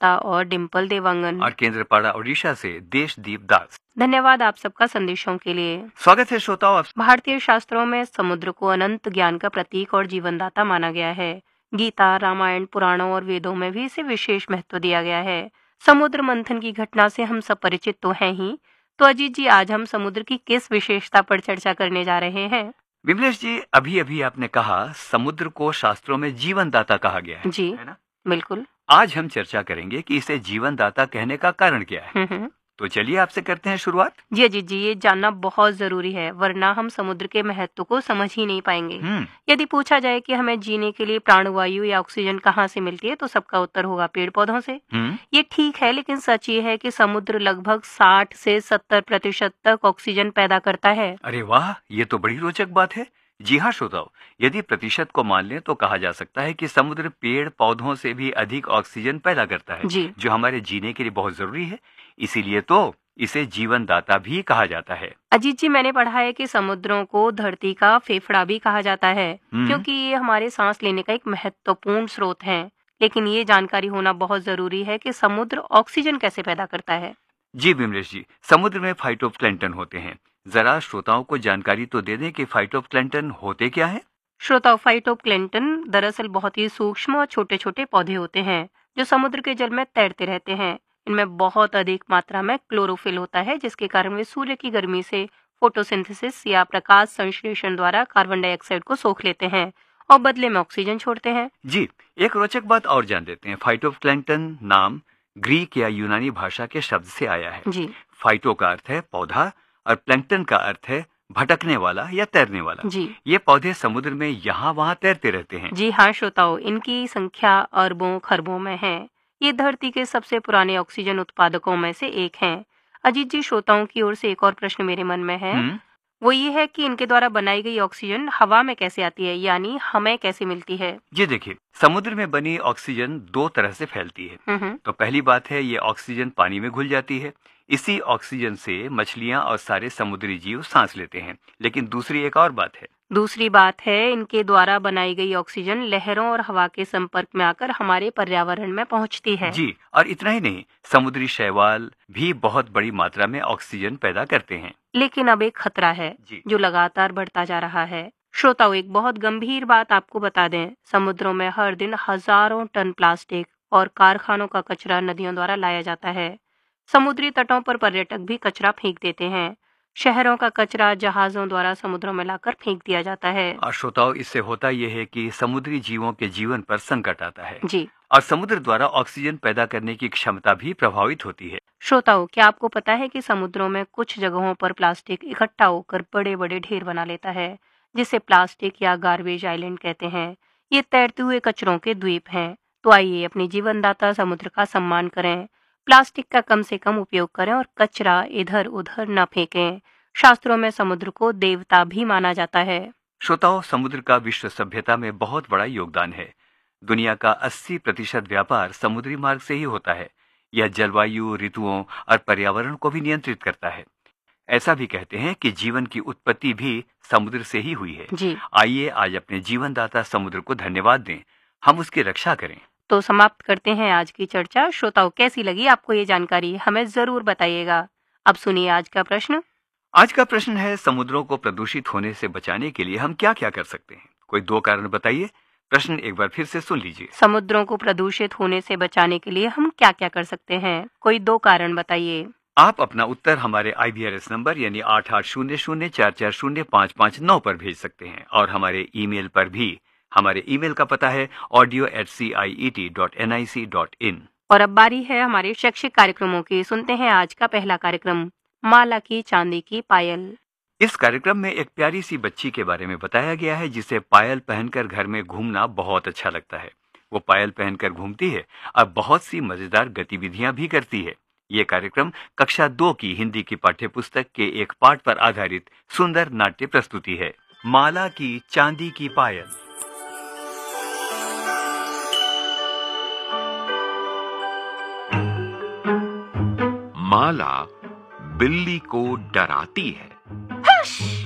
दत्ता और डिम्पल देवांगन। और केंद्रपाड़ा ओडिशा से देशदीप दास। धन्यवाद आप सबका संदेशों के लिए। स्वागत है श्रोताओं। भारतीय शास्त्रों में समुद्र को अनंत ज्ञान का प्रतीक और जीवनदाता माना गया है। गीता, रामायण, पुराणों और वेदों में भी इसे विशेष महत्व दिया गया है। समुद्र मंथन की घटना से हम सब परिचित तो हैं ही, तो अजीत जी आज हम समुद्र की किस विशेषता पर चर्चा करने जा रहे हैं? विमलेश जी, अभी अभी आपने कहा समुद्र को शास्त्रों में जीवनदाता कहा गया है, जी है ना? बिल्कुल। आज हम चर्चा करेंगे कि इसे जीवनदाता कहने का कारण क्या है। तो चलिए आपसे करते हैं शुरुआत। जी अजीत जी, ये जानना बहुत जरूरी है, वरना हम समुद्र के महत्व को समझ ही नहीं पाएंगे। यदि पूछा जाए कि हमें जीने के लिए प्राणवायु या ऑक्सीजन कहाँ से मिलती है, तो सबका उत्तर होगा पेड़ पौधों से। ये ठीक है, लेकिन सच ये है कि समुद्र लगभग 60 से 70% तक ऑक्सीजन पैदा करता है। अरे वाह, ये तो बड़ी रोचक बात है। जी हाँ श्रोताओं, यदि प्रतिशत को मान लें तो कहा जा सकता है कि समुद्र पेड़ पौधों से भी अधिक ऑक्सीजन पैदा करता है, जो हमारे जीने के लिए बहुत जरूरी है। इसीलिए तो इसे जीवनदाता भी कहा जाता है। अजीत जी, मैंने पढ़ा है कि समुद्रों को धरती का फेफड़ा भी कहा जाता है, क्योंकि ये हमारे सांस लेने का एक महत्वपूर्ण स्रोत है। लेकिन ये जानकारी होना बहुत जरूरी है कि समुद्र ऑक्सीजन कैसे पैदा करता है। जी विमलेश जी, समुद्र में फाइटोप्लैंक्टन होते हैं। जरा श्रोताओं को जानकारी तो दे दें कि फाइटोप्लैंक्टन होते क्या है। श्रोताओं, फाइटोप्लैंक्टन दरअसल बहुत ही सूक्ष्म और छोटे छोटे पौधे होते हैं जो समुद्र के जल में तैरते रहते हैं। इनमें बहुत अधिक मात्रा में क्लोरोफिल होता है, जिसके कारण वे सूर्य की गर्मी से फोटोसिंथेसिस या प्रकाश संश्लेषण द्वारा कार्बन डाइऑक्साइड को सोख लेते हैं और बदले में ऑक्सीजन छोड़ते हैं। जी, एक रोचक बात और जान लेते हैं। फाइटोप्लैंक्टन नाम ग्रीक या यूनानी भाषा के शब्द से आया है। जी। फाइटो का अर्थ है पौधा और प्लैंक्टन का अर्थ है भटकने वाला या तैरने वाला। जी। ये पौधे समुद्र में यहाँ वहाँ तैरते रहते हैं। जी हाँ श्रोताओं, इनकी संख्या अरबों खरबों में है। ये धरती के सबसे पुराने ऑक्सीजन उत्पादकों में से एक हैं। अजीत जी, श्रोताओं की ओर से एक और प्रश्न मेरे मन में है। वो ये है कि इनके द्वारा बनाई गई ऑक्सीजन हवा में कैसे आती है, यानी हमें कैसे मिलती है? जी देखिए, समुद्र में बनी ऑक्सीजन दो तरह से फैलती है। तो पहली बात है, ये ऑक्सीजन पानी में घुल जाती है। इसी ऑक्सीजन से मछलियां और सारे समुद्री जीव सांस लेते हैं। लेकिन दूसरी एक और बात है। दूसरी बात है, इनके द्वारा बनाई गई ऑक्सीजन लहरों और हवा के संपर्क में आकर हमारे पर्यावरण में पहुंचती है। जी, और इतना ही नहीं, समुद्री शैवाल भी बहुत बड़ी मात्रा में ऑक्सीजन पैदा करते हैं। लेकिन अब एक खतरा है जो लगातार बढ़ता जा रहा है। श्रोताओं, एक बहुत गंभीर बात आपको बता दें, समुद्रों में हर दिन हजारों टन प्लास्टिक और कारखानों का कचरा नदियों द्वारा लाया जाता है। समुद्री तटों पर पर्यटक भी कचरा फेंक देते हैं। शहरों का कचरा जहाजों द्वारा समुद्रों में लाकर फेंक दिया जाता है। और श्रोताओं, इससे होता यह है कि समुद्री जीवों के जीवन पर संकट आता है। जी। और समुद्र द्वारा ऑक्सीजन पैदा करने की क्षमता भी प्रभावित होती है। श्रोताओं, क्या आपको पता है कि समुद्रों में कुछ जगहों पर प्लास्टिक इकट्ठा होकर बड़े बड़े ढेर बना लेता है, जिसे प्लास्टिक या गार्बेज आइलैंड कहते हैं। ये तैरते हुए कचरों के द्वीप हैं। तो आइए अपनी जीवनदाता समुद्र का सम्मान करें, प्लास्टिक का कम से कम उपयोग करें और कचरा इधर उधर न फेंकें। शास्त्रों में समुद्र को देवता भी माना जाता है। श्रोताओं, समुद्र का विश्व सभ्यता में बहुत बड़ा योगदान है। दुनिया का 80% व्यापार समुद्री मार्ग से ही होता है। यह जलवायु, ऋतुओं और पर्यावरण को भी नियंत्रित करता है। ऐसा भी कहते हैं कि जीवन की उत्पत्ति भी समुद्र से ही हुई है। जी। आइए आज अपने जीवनदाता समुद्र को धन्यवाद दें, हम उसकी रक्षा करें। तो समाप्त करते हैं आज की चर्चा। श्रोताओं, कैसी लगी आपको ये जानकारी, हमें जरूर बताइएगा। अब सुनिए आज का प्रश्न। आज का प्रश्न है, समुद्रों को प्रदूषित होने से बचाने के लिए हम क्या क्या कर सकते हैं? कोई 2 कारण बताइए। प्रश्न एक बार फिर से सुन लीजिए। समुद्रों को प्रदूषित होने से बचाने के लिए हम क्या क्या कर सकते हैं? कोई 2 कारण बताइए। आप अपना उत्तर हमारे IVRS नंबर यानी 8800440559 पर भेज सकते हैं और हमारे ईमेल पर भी। हमारे ईमेल का पता है audio@ciet.nic.in। और अब बारी है हमारे शैक्षिक कार्यक्रमों की। सुनते हैं आज का पहला कार्यक्रम, माला की चांदी की पायल। इस कार्यक्रम में एक प्यारी सी बच्ची के बारे में बताया गया है जिसे पायल पहनकर घर में घूमना बहुत अच्छा लगता है। वो पायल पहनकर घूमती है और बहुत सी मजेदार गतिविधियां भी करती है। ये कार्यक्रम कक्षा 2 की हिंदी की पाठ्यपुस्तक के एक पाठ पर आधारित सुंदर नाट्य प्रस्तुति है। माला की चांदी की पायल। माला बिल्ली को डराती है। हुश!